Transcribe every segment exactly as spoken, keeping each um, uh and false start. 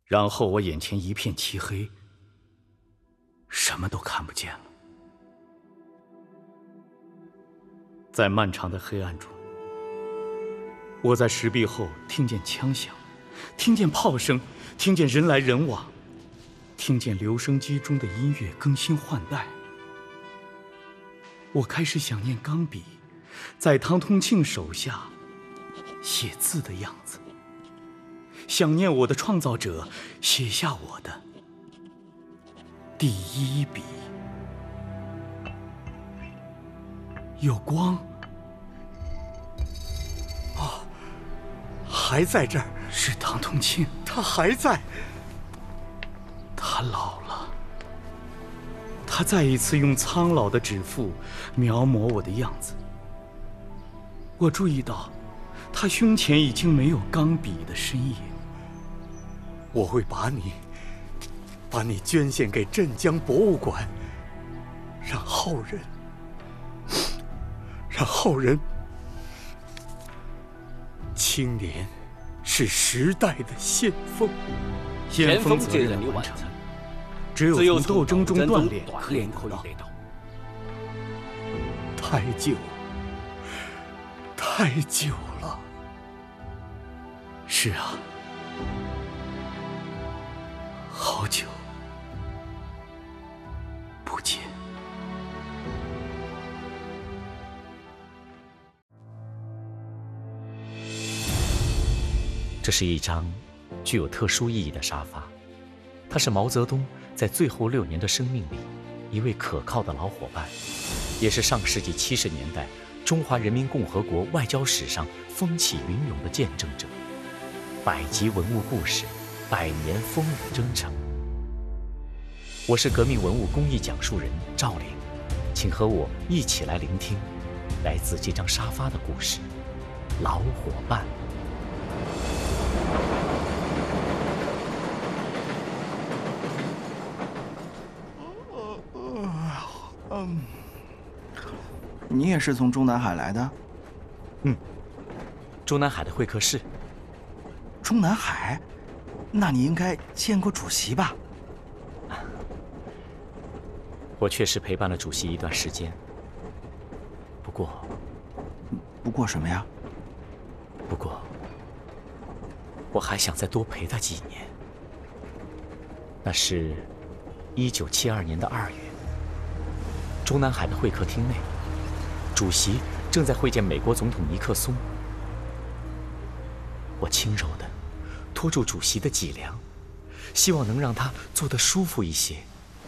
然后我眼前一片漆黑，什么都看不见了。在漫长的黑暗中，我在石壁后听见枪响，听见炮声，听见人来人往，听见留声机中的音乐更新换代。我开始想念钢笔在汤通庆手下写字的样子，想念我的创造者写下我的第一笔。有光， 哦，还在这儿。 是汤通庆， 他还在。 他老了，他再一次用苍老的指腹描摹我的样子。我注意到他胸前已经没有钢笔的身影。 我会把你把你捐献给镇江博物馆，让后人让后人青年是时代的先锋。 先锋责任完成，只有从斗争中锻炼可以得到。 太久太久了。 是啊，好久不见。 这是一张具有特殊意义的沙发，它是毛泽东在最后六年的生命里一位可靠的老伙伴，也是上世纪七十年代中华人民共和国外交史上风起云涌的见证者。百集文物故事，百年风雨征程。我是革命文物公益讲述人赵玲，请和我一起来聆听来自这张沙发的故事——老伙伴。 嗯，你也是从中南海来的？ 嗯，中南海的会客室。 中南海？那你应该见过主席吧？ 我确实陪伴了主席一段时间，不过…… 不过什么呀？ 不过，我还想再多陪他几年。那是一九七二年的二月，中南海的会客厅内，主席正在会见美国总统尼克松。我轻柔地拖住主席的脊梁，希望能让他坐得舒服一些。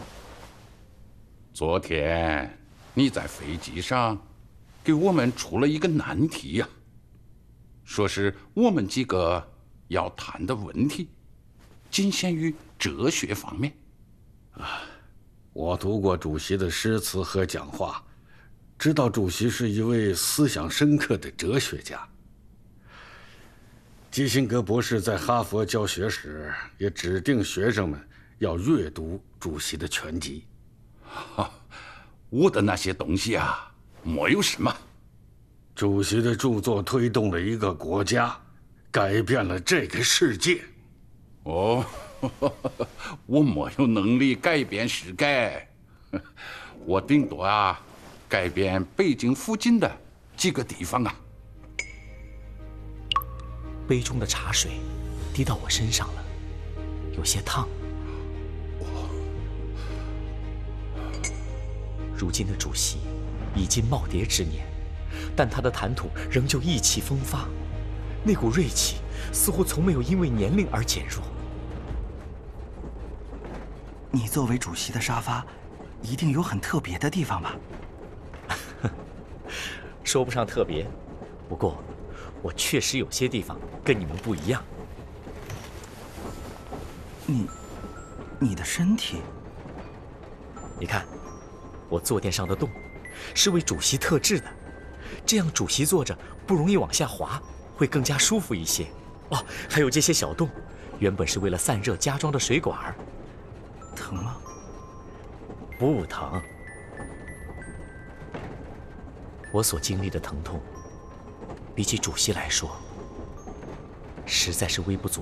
昨天你在飞机上给我们出了一个难题呀、啊，说是我们几个要谈的问题仅限于哲学方面。 啊，我读过主席的诗词和讲话，知道主席是一位思想深刻的哲学家。基辛格博士在哈佛教学时也指定学生们要阅读主席的全集。 哈，我的那些东西啊，没有什么。 主席的著作推动了一个国家，改变了这个世界。 哦，我没有能力改变世界，我顶多啊，改变北京附近的几个地方啊。 杯中的茶水滴到我身上了，有些烫。如今的主席已经耄耋之年，但他的谈吐仍旧意气风发，那股锐气似乎从没有因为年龄而减弱。 你作为主席的沙发，一定有很特别的地方吧？ 说不上特别，不过我确实有些地方跟你们不一样。 你，你的身体， 你看，我坐垫上的洞是为主席特制的，这样主席坐着不容易往下滑，会更加舒服一些。哦，还有这些小洞，原本是为了散热加装的水管。 疼吗？ 不疼。我所经历的疼痛，比起主席来说，实在是微不足